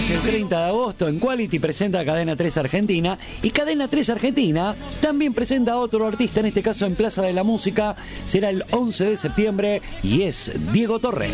es el 30 de agosto, en Quality presenta a Cadena 3 Argentina, y Cadena 3 Argentina también presenta a otro artista, en este caso en Plaza de la Música. Será el 11 de septiembre y es Diego Torres.